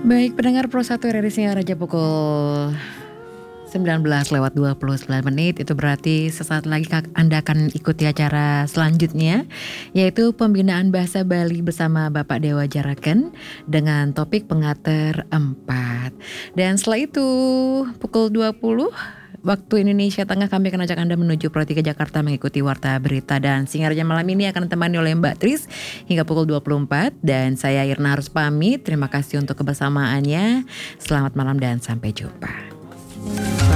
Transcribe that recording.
Baik, pendengar Pro 1 RRI Singaraja pukul 19:29 itu berarti sesaat lagi Anda akan ikuti acara selanjutnya, yaitu pembinaan bahasa Bali bersama Bapak Dewa Jaraken dengan topik pengantar 4. Dan setelah itu pukul 20 waktu Indonesia Tengah kami akan ajak Anda menuju Pro 3 Jakarta mengikuti Warta Berita, dan Singaraja malam ini akan ditemani oleh Mbak Tris hingga pukul 24 dan saya Irna harus pamit. Terima kasih untuk kebersamaannya. Selamat malam dan sampai jumpa.